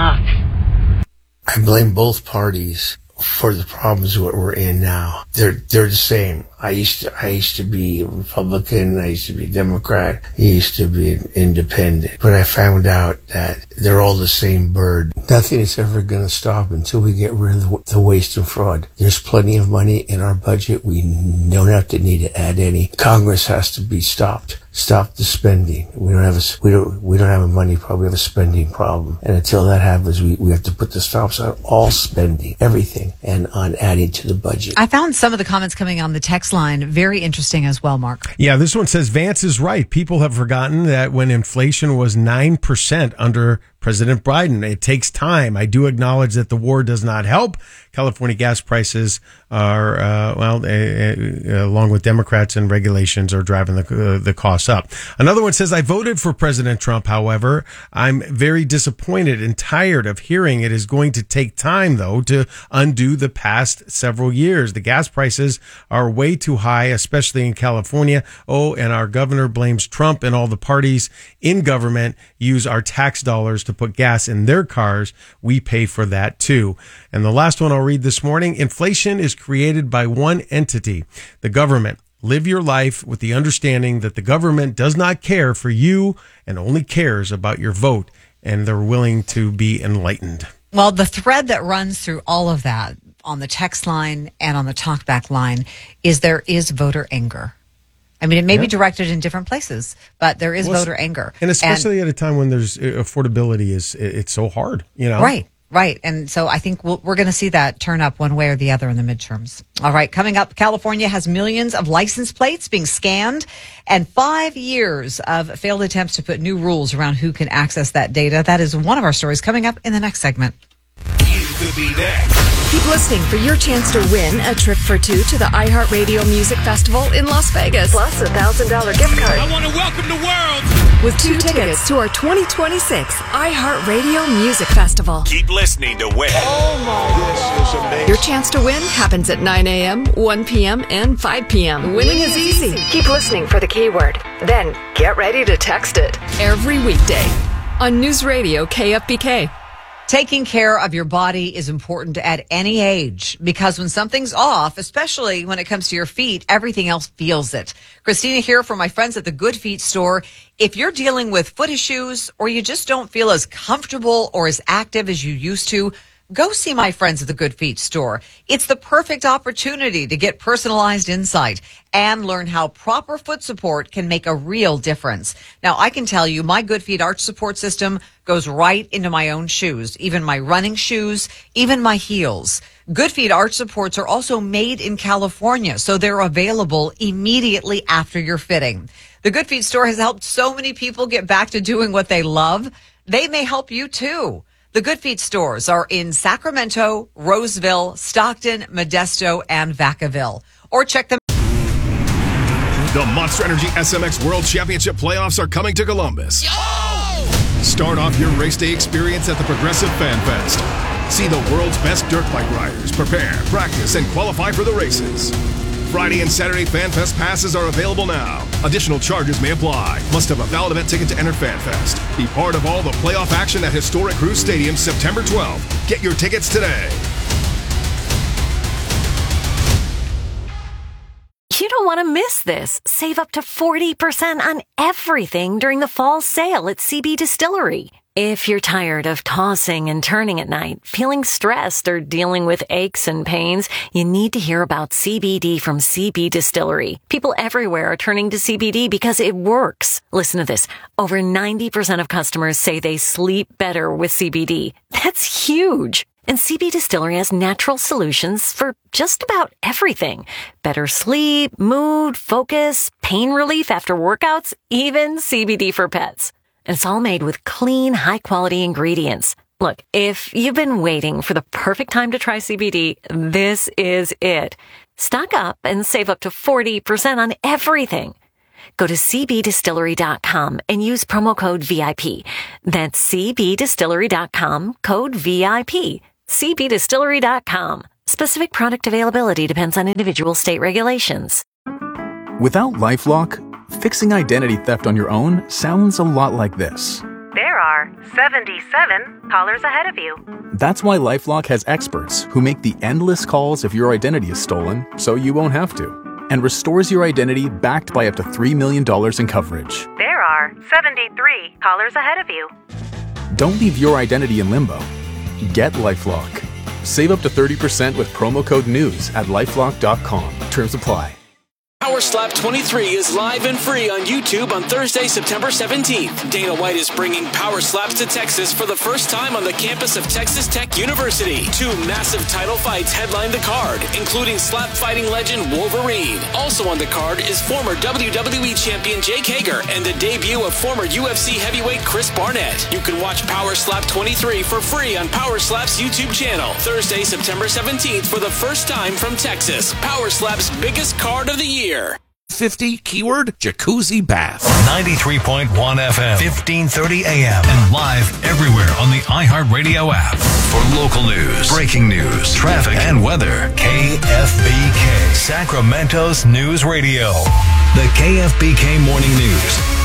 I blame both parties for the problems that we're in now. They're the same. I used to be a Republican, I used to be a Democrat, I used to be an independent. But I found out that they're all the same bird. Nothing is ever going to stop until we get rid of the waste and fraud. There's plenty of money in our budget. We don't have to need to add any. Congress has to be stopped. Stop the spending. We don't have a money problem. We have a spending problem. And until that happens, we have to put the stops on all spending, everything, and on adding to the budget. I found some of the comments coming on the text line very interesting as well, Mark. Yeah, this one says Vance is right. People have forgotten that when inflation was 9% under President Biden, it takes time. I do acknowledge that the war does not help. California gas prices are, along with Democrats and regulations, are driving the costs up. Another one says, I voted for President Trump. However, I'm very disappointed and tired of hearing it is going to take time, though, to undo the past several years. The gas prices are way too high, especially in California. Oh, and our governor blames Trump, and all the parties in government use our tax dollars to put gas in their cars. We pay for that too. And the last one I'll read this morning. Inflation is created by one entity, the government. Live your life with the understanding that the government does not care for you and only cares about your vote, and they're willing to be enlightened. Well, the thread that runs through all of that on the text line and on the talkback line is there is voter anger. I mean, it may be directed in different places, but there is voter anger. And especially at a time when there's affordability it's so hard, you know? Right. And so I think we're going to see that turn up one way or the other in the midterms. All right. Coming up, California has millions of license plates being scanned and 5 years of failed attempts to put new rules around who can access that data. That is one of our stories coming up in the next segment. Could be next. Keep listening for your chance to win a trip for two to the iHeartRadio Music Festival in Las Vegas. Plus a $1,000 gift card. I want to welcome the world with two tickets to our 2026 iHeartRadio Music Festival. Keep listening to win. Oh my, this is amazing. Your chance to win happens at 9 a.m., 1 p.m., and 5 p.m. Winning is easy. Keep listening for the keyword. Then get ready to text it. Every weekday on News Radio KFBK. Taking care of your body is important at any age because when something's off, especially when it comes to your feet, everything else feels it. Christina here for my friends at the Good Feet store. If you're dealing with foot issues or you just don't feel as comfortable or as active as you used to, go see my friends at the Good Feet store. It's the perfect opportunity to get personalized insight and learn how proper foot support can make a real difference. Now, I can tell you my Good Feet arch support system goes right into my own shoes, even my running shoes, even my heels. Good Feet arch supports are also made in California, so they're available immediately after your fitting. The Good Feet store has helped so many people get back to doing what they love. They may help you too. The Good Feet stores are in Sacramento, Roseville, Stockton, Modesto, and Vacaville. Or check them. The Monster Energy SMX World Championship playoffs are coming to Columbus. Start off your race day experience at the Progressive Fan Fest. See the world's best dirt bike riders prepare, practice, and qualify for the races. Friday and Saturday FanFest passes are available now. Additional charges may apply. Must have a valid event ticket to enter FanFest. Be part of all the playoff action at historic Cruise Stadium September 12th. Get your tickets today. You don't want to miss this. Save up to 40% on everything during the fall sale at CB Distillery. If you're tired of tossing and turning at night, feeling stressed, or dealing with aches and pains, you need to hear about CBD from CB Distillery. People everywhere are turning to CBD because it works. Listen to this. Over 90% of customers say they sleep better with CBD. That's huge. And CB Distillery has natural solutions for just about everything. Better sleep, mood, focus, pain relief after workouts, even CBD for pets. And it's all made with clean, high-quality ingredients. Look, if you've been waiting for the perfect time to try CBD, this is it. Stock up and save up to 40% on everything. Go to cbdistillery.com and use promo code VIP. That's cbdistillery.com, code VIP. cbdistillery.com. Specific product availability depends on individual state regulations. Without LifeLock, fixing identity theft on your own sounds a lot like this. There are 77 callers ahead of you. That's why LifeLock has experts who make the endless calls if your identity is stolen, so you won't have to, and restores your identity backed by up to $3 million in coverage. There are 73 callers ahead of you. Don't leave your identity in limbo. Get LifeLock. Save up to 30% with promo code NEWS at LifeLock.com. Terms apply. Power Slap 23 is live and free on YouTube on Thursday, September 17th. Dana White is bringing Power Slaps to Texas for the first time on the campus of Texas Tech University. 2 massive title fights headline the card, including slap fighting legend Wolverine. Also on the card is former WWE champion Jake Hager and the debut of former UFC heavyweight Chris Barnett. You can watch Power Slap 23 for free on Power Slap's YouTube channel. Thursday, September 17th for the first time from Texas. Power Slap's biggest card of the year. 50 keyword jacuzzi bath. 93.1 FM, 1530 AM, and live everywhere on the iHeartRadio app. For local news, breaking news, traffic, and weather, KFBK, Sacramento's News Radio. The KFBK Morning News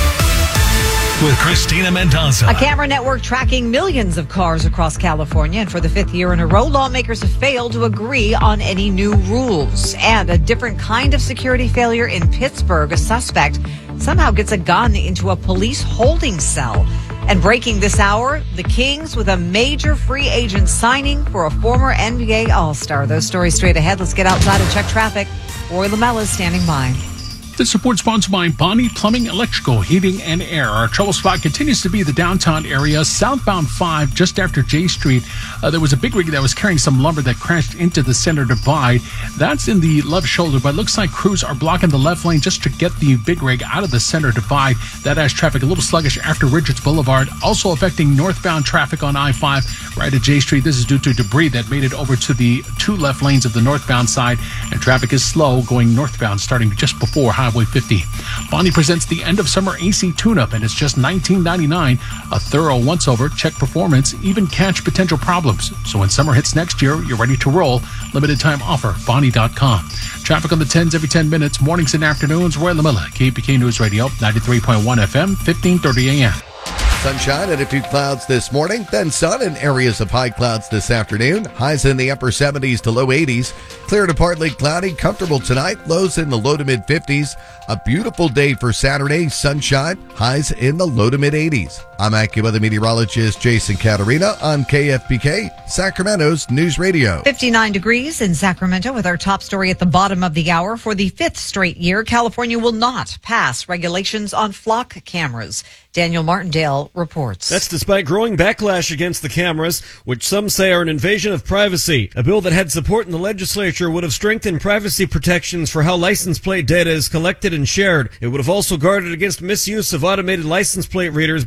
with Christina Mendoza. A camera network tracking millions of cars across California. And for the 5th year in a row, lawmakers have failed to agree on any new rules. And a different kind of security failure in Pittsburgh. A suspect somehow gets a gun into a police holding cell. And breaking this hour, the Kings with a major free agent signing for a former NBA All-Star. Those stories straight ahead. Let's get outside and check traffic. Roy Lamella is standing by. This report sponsored by Bonnie Plumbing, Electrical, Heating, and Air. Our trouble spot continues to be the downtown area, southbound 5, just after J Street. There was a big rig that was carrying some lumber that crashed into the center divide. That's in the left shoulder, but it looks like crews are blocking the left lane just to get the big rig out of the center divide. That has traffic a little sluggish after Richards Boulevard, also affecting northbound traffic on I-5 right at J Street. This is due to debris that made it over to the 2 left lanes of the northbound side, and traffic is slow going northbound starting just before Highway 50. Bonnie presents the end of summer AC tune-up, and it's just $19.99. A thorough once-over, check performance, even catch potential problems. So when summer hits next year, you're ready to roll. Limited time offer, Bonnie.com. Traffic on the 10s every 10 minutes, mornings and afternoons. Roy Lamella, KPK News Radio, 93.1 FM, 1530 AM. Sunshine and a few clouds this morning, then sun and areas of high clouds this afternoon. Highs in the upper 70s to low 80s. Clear to partly cloudy, comfortable tonight. Lows in the low to mid 50s. A beautiful day for Saturday. Sunshine, highs in the low to mid 80s. I'm AccuWeather meteorologist Jason Caterina on KFBK, Sacramento's News Radio. 59 degrees in Sacramento with our top story at the bottom of the hour. For the 5th straight year, California will not pass regulations on flock cameras. Daniel Martindale reports. That's despite growing backlash against the cameras, which some say are an invasion of privacy. A bill that had support in the legislature would have strengthened privacy protections for how license plate data is collected and shared. It would have also guarded against misuse of automated license plate readers by law enforcement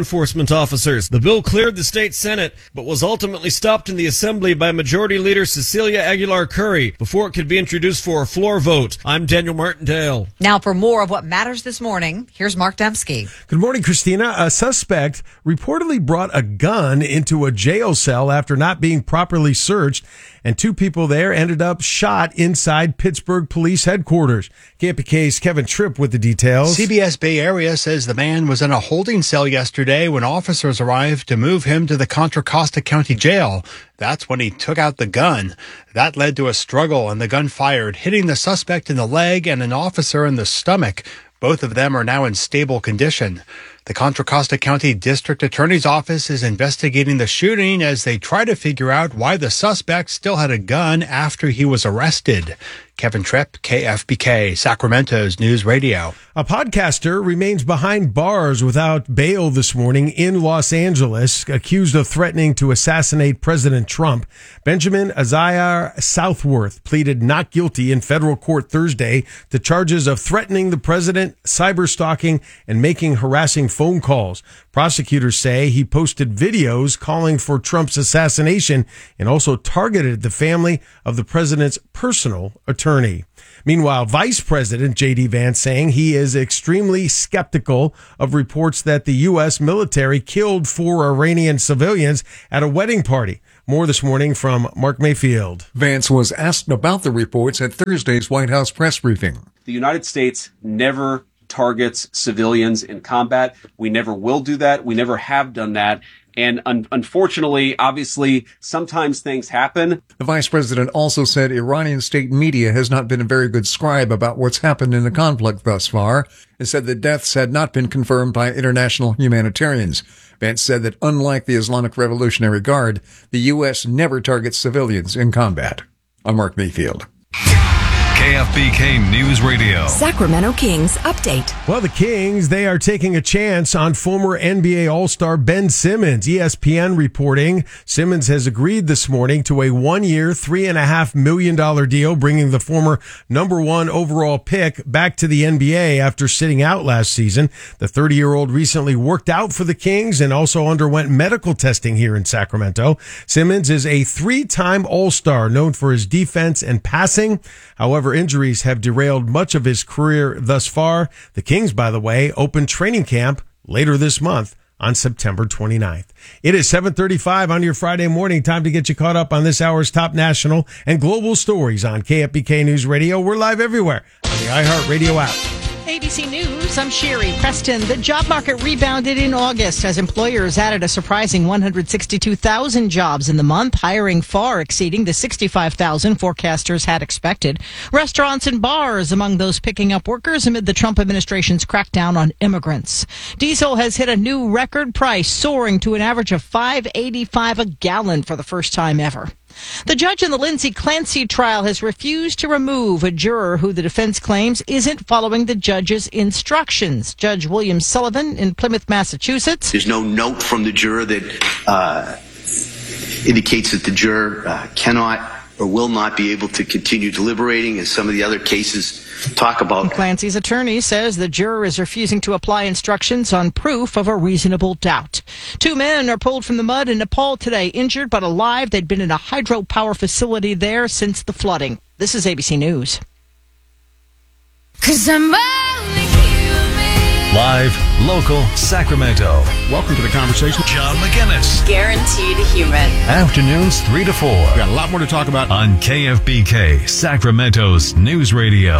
enforcement officers. The bill cleared the state Senate, but was ultimately stopped in the Assembly by Majority Leader Cecilia Aguilar Curry before it could be introduced for a floor vote. I'm Daniel Martindale. Now for more of what matters this morning, here's Mark Dembski. Good morning, Christina. A suspect reportedly brought a gun into a jail cell after not being properly searched, and two people there ended up shot inside Pittsburgh Police Headquarters. KFBK's Kevin Tripp with the details. CBS Bay Area says the man was in a holding cell yesterday when officers arrived to move him to the Contra Costa County Jail. That's when he took out the gun. That led to a struggle, and the gun fired, hitting the suspect in the leg and an officer in the stomach. Both of them are now in stable condition. The Contra Costa County District Attorney's Office is investigating the shooting as they try to figure out why the suspect still had a gun after he was arrested. Kevin Tripp, KFBK, Sacramento's News Radio. A podcaster remains behind bars without bail this morning in Los Angeles, accused of threatening to assassinate President Trump. Benjamin Azayar Southworth pleaded not guilty in federal court Thursday to charges of threatening the president, cyberstalking, and making harassing phone calls. Prosecutors say he posted videos calling for Trump's assassination and also targeted the family of the president's personal attorney. Meanwhile, Vice President J.D. Vance saying he is extremely skeptical of reports that the U.S. military killed 4 Iranian civilians at a wedding party. More this morning from Mark Mayfield. Vance was asked about the reports at Thursday's White House press briefing. The United States never targets civilians in combat. We never will do that. We never have done that. And unfortunately, obviously, sometimes things happen. The vice president also said Iranian state media has not been a very good scribe about what's happened in the conflict thus far, and said the deaths had not been confirmed by international humanitarians. Vance said that unlike the Islamic Revolutionary Guard, the U.S. never targets civilians in combat. I'm Mark Mayfield. KFBK News Radio. Sacramento Kings update. Well, the Kings, they are taking a chance on former NBA All-Star Ben Simmons. ESPN reporting Simmons has agreed this morning to a 1-year, $3.5 million deal, bringing the former number 1 overall pick back to the NBA after sitting out last season. The 30-year-old recently worked out for the Kings and also underwent medical testing here in Sacramento. Simmons is a 3-time All-Star known for his defense and passing. However, injuries have derailed much of his career thus far. The Kings, by the way, open training camp later this month on September 29th. It is 7:35 on your Friday morning. Time to get you caught up on this hour's top national and global stories on KFBK News Radio. We're live everywhere on the iHeartRadio app. ABC News, I'm Sherry Preston. The job market rebounded in August as employers added a surprising 162,000 jobs in the month, hiring far exceeding the 65,000 forecasters had expected. Restaurants and bars among those picking up workers amid the Trump administration's crackdown on immigrants. Diesel has hit a new record price, soaring to an average of $5.85 a gallon for the first time ever. The judge in the Lindsay Clancy trial has refused to remove a juror who the defense claims isn't following the judge's instructions. Judge William Sullivan in Plymouth, Massachusetts. There's no note from the juror that indicates that the juror cannot or will not be able to continue deliberating, as some of the other cases talk about. Clancy's attorney says the juror is refusing to apply instructions on proof of a reasonable doubt. 2 men are pulled from the mud in Nepal today, injured but alive. They'd been in a hydropower facility there since the flooding. This is ABC News. 'Cause I'm live, local, Sacramento. Welcome to the conversation. John McGinnis. Guaranteed human. Afternoons 3 to 4. We got a lot more to talk about on KFBK, Sacramento's News Radio.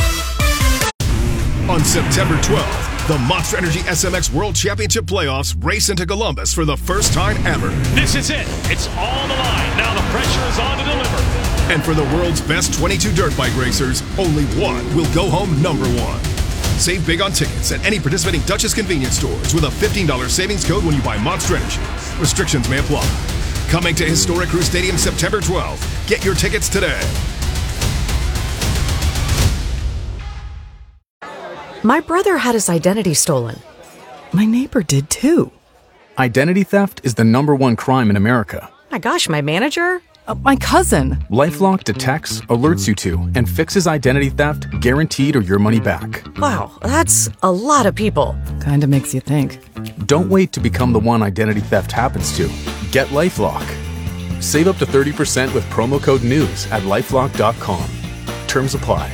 On September 12th, the Monster Energy SMX World Championship Playoffs race into Columbus for the first time ever. This is it. It's on the line. Now the pressure is on to deliver. And for the world's best 22 dirt bike racers, only one will go home number 1. Save big on tickets at any participating Duchess convenience stores with a $15 savings code when you buy Monster Energy. Restrictions may apply. Coming to historic Crew Stadium September 12th. Get your tickets today. My brother had his identity stolen. My neighbor did too. Identity theft is the #1 crime in America. My gosh, my manager? My cousin. LifeLock detects, alerts you to, and fixes identity theft guaranteed or your money back. Wow, that's a lot of people. Kinda makes you think. Don't wait to become the one identity theft happens to. Get LifeLock. Save up to 30% with promo code NEWS at LifeLock.com. Terms apply.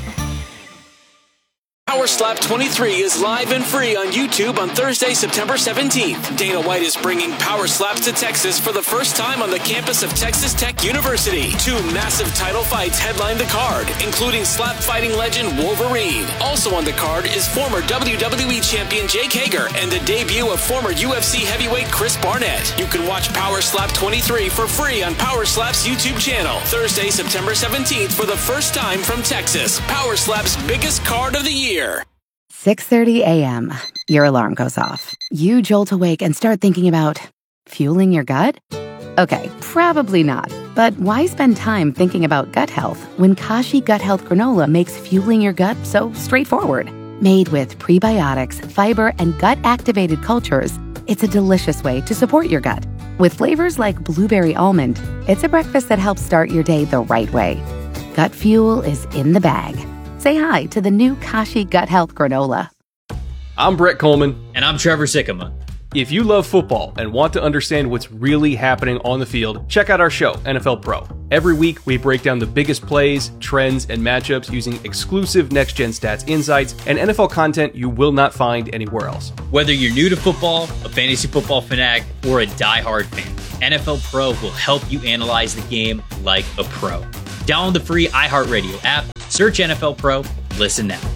Power Slap 23 is live and free on YouTube on Thursday, September 17th. Dana White is bringing Power Slaps to Texas for the first time on the campus of Texas Tech University. 2 massive title fights headline the card, including slap fighting legend Wolverine. Also on the card is former WWE champion Jake Hager and the debut of former UFC heavyweight Chris Barnett. You can watch Power Slap 23 for free on Power Slap's YouTube channel. Thursday, September 17th for the first time from Texas. Power Slap's biggest card of the year. 6:30 a.m. Your alarm goes off. You jolt awake and start thinking about fueling your gut? Okay, probably not. But why spend time thinking about gut health when Kashi Gut Health Granola makes fueling your gut so straightforward? Made with prebiotics, fiber, and gut-activated cultures, it's a delicious way to support your gut. With flavors like blueberry almond, it's a breakfast that helps start your day the right way. Gut fuel is in the bag. Say hi to the new Kashi Gut Health Granola. I'm Brett Coleman. And I'm Trevor Sikkema. If you love football and want to understand what's really happening on the field, check out our show, NFL Pro. Every week, we break down the biggest plays, trends, and matchups using exclusive next-gen stats insights and NFL content you will not find anywhere else. Whether you're new to football, a fantasy football fanatic, or a diehard fan, NFL Pro will help you analyze the game like a pro. Download the free iHeartRadio app, search NFL Pro, listen now.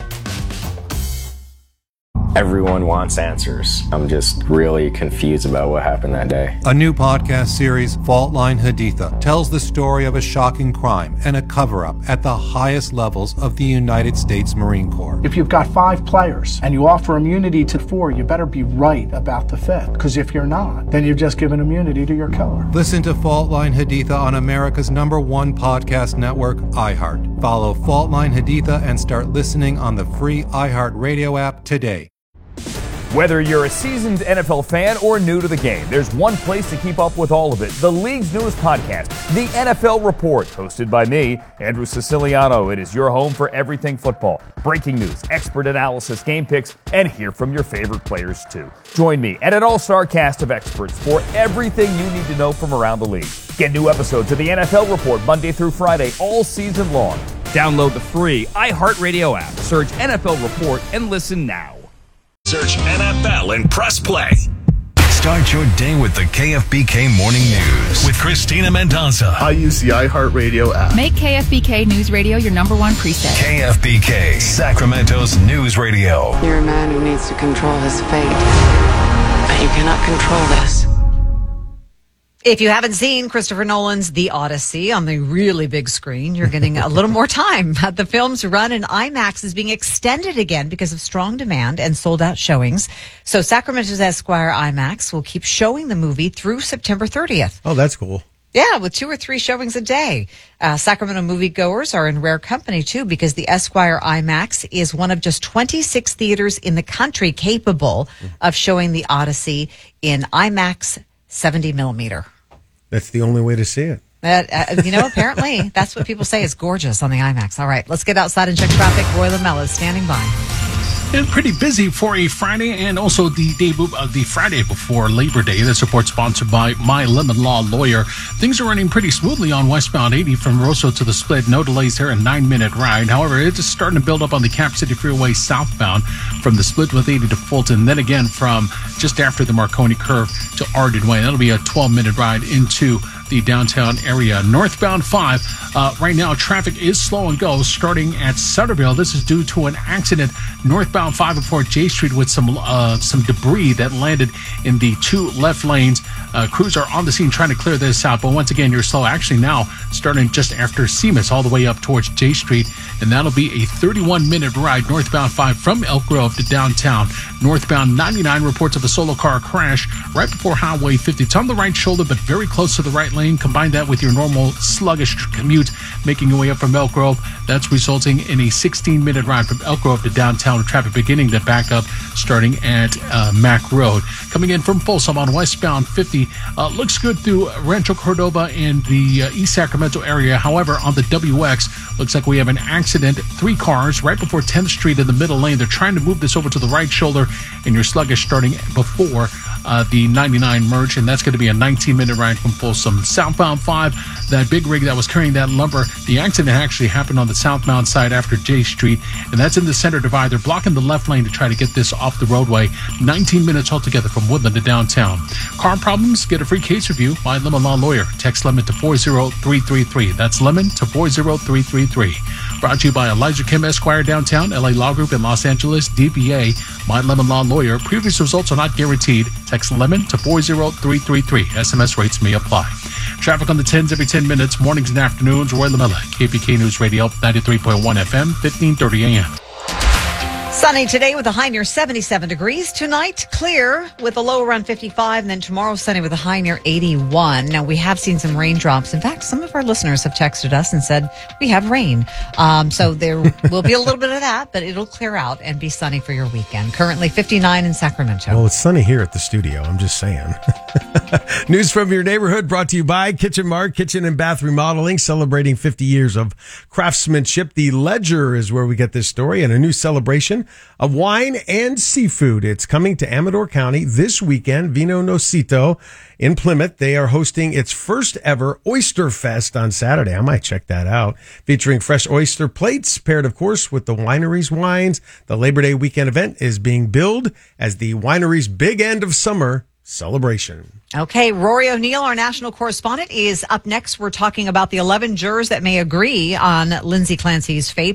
Everyone wants answers. I'm just really confused about what happened that day. A new podcast series, Fault Line Haditha, tells the story of a shocking crime and a cover-up at the highest levels of the United States Marine Corps. If you've got 5 players and you offer immunity to 4, you better be right about the 5th. Because if you're not, then you've just given immunity to your killer. Listen to Fault Line Haditha on America's #1 podcast network, iHeart. Follow Fault Line Haditha and start listening on the free iHeart Radio app today. Whether you're a seasoned NFL fan or new to the game, there's one place to keep up with all of it. The league's newest podcast, The NFL Report, hosted by me, Andrew Siciliano. It is your home for everything football. Breaking news, expert analysis, game picks, and hear from your favorite players too. Join me and an all-star cast of experts for everything you need to know from around the league. Get new episodes of The NFL Report Monday through Friday all season long. Download the free iHeartRadio app, search NFL Report, and listen now. Search NFL and press play. Start your day with the KFBK Morning News with Christina Mendoza. I use the iHeartRadio app. Make KFBK News Radio your #1 preset. KFBK, Sacramento's news radio. You're a man who needs to control his fate, but you cannot control this. If you haven't seen Christopher Nolan's The Odyssey on the really big screen, you're getting a little more time. The film's run in IMAX is being extended again because of strong demand and sold-out showings. So Sacramento's Esquire IMAX will keep showing the movie through September 30th. Oh, that's cool. Yeah, with 2 or 3 showings a day. Sacramento moviegoers are in rare company, too, because the Esquire IMAX is one of just 26 theaters in the country capable of showing The Odyssey in IMAX 70 millimeter. That's the only way to see it. Apparently that's what people say is gorgeous on the IMAX. All right, let's get outside and check traffic. Roy Lamella is standing by. And pretty busy for a Friday and also the day of the Friday before Labor Day. This report sponsored by My Lemon Law Lawyer. Things are running pretty smoothly on westbound 80 from Rosso to the Split. No delays here, a 9-minute ride. However, it's starting to build up on the Cap City Freeway southbound from the Split with 80 to Fulton. Then again from just after the Marconi Curve to Arden Way. That'll be a 12-minute ride into the downtown area. Northbound 5, right now traffic is slow and go starting at Sutterville. This is due to an accident northbound 5 before J Street with some debris that landed in the 2 left lanes. Crews are on the scene trying to clear this out, but once again, you're slow. Actually now starting just after Seamus all the way up towards J Street, and that'll be a 31-minute ride northbound 5 from Elk Grove to downtown. Northbound 99 reports of a solo car crash right before Highway 50. It's on the right shoulder, but very close to the right lane lane. Combine that with your normal sluggish commute, making your way up from Elk Grove. That's resulting in a 16-minute ride from Elk Grove to downtown, with traffic beginning to back up starting at Mack Road. Coming in from Folsom on westbound 50, looks good through Rancho Cordova in the East Sacramento area. However, on the WX, looks like we have an accident. 3 cars right before 10th Street in the middle lane. They're trying to move this over to the right shoulder, and you're sluggish starting before the 99 merge, and that's going to be a 19-minute ride from Folsom. Southbound 5, that big rig that was carrying that lumber, the accident actually happened on the southbound side after J Street, and that's in the center divide. They're blocking the left lane to try to get this off the roadway. 19 minutes altogether from Woodland to downtown. Car problems? Get a free case review by Lemon Law Lawyer. Text Lemon to 40333. That's Lemon to 40333. Brought to you by Elijah Kim Esquire downtown, LA Law Group in Los Angeles, DBA, My Lemon Law Lawyer. Previous results are not guaranteed. Text Lemon to 40333. SMS rates may apply. Traffic on the 10s every 10 minutes, mornings and afternoons. Roy Lamella, KPK News Radio, 93.1 FM, 1530 AM. Sunny today with a high near 77 degrees. Tonight, clear with a low around 55. And then tomorrow, sunny with a high near 81. Now, we have seen some raindrops. In fact, some of our listeners have texted us and said, we have rain. So there will be a little bit of that, but it'll clear out and be sunny for your weekend. Currently 59 in Sacramento. Well, it's sunny here at the studio. I'm just saying. News from your neighborhood brought to you by Kitchen Mart, Kitchen and Bath Remodeling, celebrating 50 years of craftsmanship. The Ledger is where we get this story, and a new celebration of wine and seafood. It's coming to Amador County this weekend. Vino Nocito in Plymouth. They are hosting its first ever Oyster Fest on Saturday. I might check that out. Featuring fresh oyster plates paired, of course, with the winery's wines. The Labor Day weekend event is being billed as the winery's big end of summer celebration. Okay, Rory O'Neill, our national correspondent, is up next. We're talking about the 11 jurors that may agree on Lindsay Clancy's fate.